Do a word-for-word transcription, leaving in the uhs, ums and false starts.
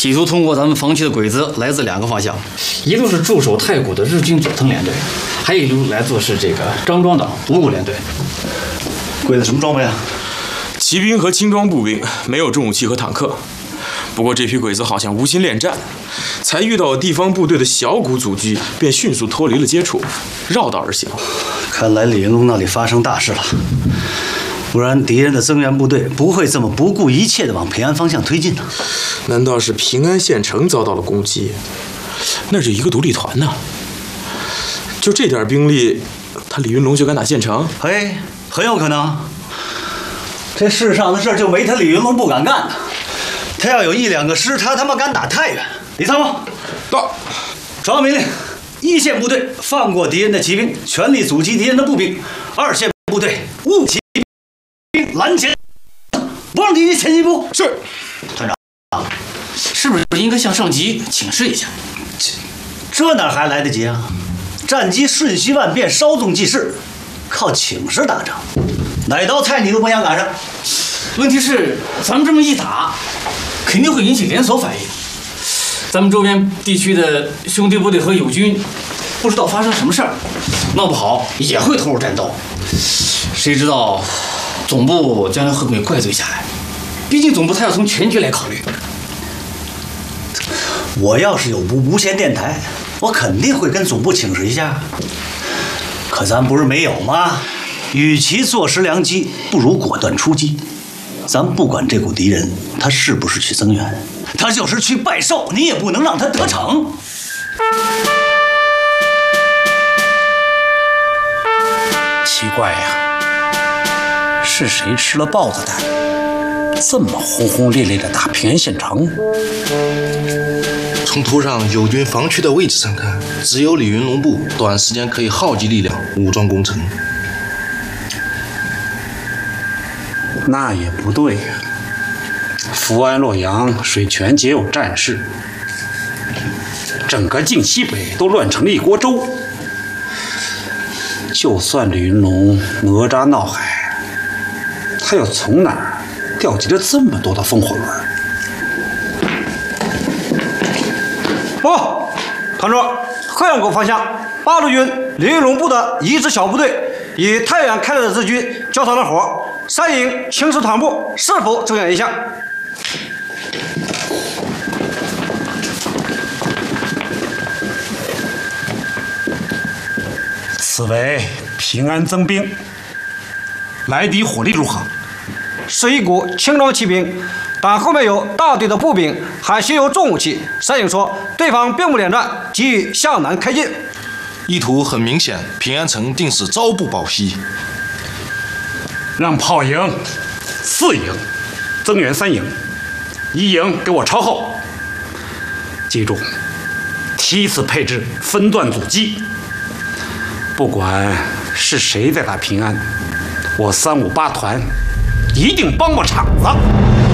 企图通过咱们防区的鬼子来自两个方向，一路是驻守太谷的日军佐藤联队，还有一路来自是这个张庄的五谷联队。鬼子什么装备啊？ 骑兵和轻装步兵，没有重武器和坦克。不过这批鬼子好像无心恋战，才遇到地方部队的小股阻击，便迅速脱离了接触，绕道而行。 看来李云龙那里发生大事了，不然敌人的增援部队不会这么不顾一切地往平安方向推进呢。 难道是平安县城遭到了攻击？那是一个独立团呢。就这点兵力，他李云龙就敢打县城？ 嘿，很有可能。这世上的事就没他李云龙不敢干的。他要有一两个师，他他妈敢打太原。李参谋， 到， 传达命令：一线部队放过敌人的骑兵，全力阻击敌人的步兵；二线部队误骑兵拦截，不让敌人前进一步。 是。 团长， 是不是应该向上级请示一下？ 这这哪还来得及啊？战机瞬息万变，稍纵即逝，靠请示打仗，哪道菜你都不想赶上。 问题是，咱们这么一打，肯定会引起连锁反应。咱们周边地区的兄弟部队和友军，不知道发生什么事儿，闹不好也会投入战斗。谁知道总部将来会不会怪罪下来？毕竟总部他要从全局来考虑。 我要是有部无线电台，我肯定会跟总部请示一下。可咱不是没有吗？与其坐失良机，不如果断出击。咱不管这股敌人他是不是去增援，他就是去拜寿，你也不能让他得逞。 奇怪呀，是谁吃了豹子胆，这么轰轰烈烈的打平安县城？ 从图上友军防区的位置上看，只有李云龙部短时间可以耗集力量武装攻城。 那也不对呀。福安、洛阳、水泉皆有战事，整个晋西北都乱成了一锅粥。就算李云龙哪吒闹海，他又从哪儿调集了这么多的风火轮？ 报，团长，河阳沟方向八路军李云龙部的一支小部队与太原开来的日军交上了火。三营请示团部是否增援一下？ 此为平安增兵，来敌火力如何？ 是一股轻装骑兵，但后面有大队的步兵，还携有重武器。三营说对方并不恋战，急于向南开进。 意图很明显，平安城定是朝不保夕。 让炮营、四营增援三营，一营给我超后。记住，梯次配置，分段阻击。不管是谁在打平安，我三五八团一定帮帮场子。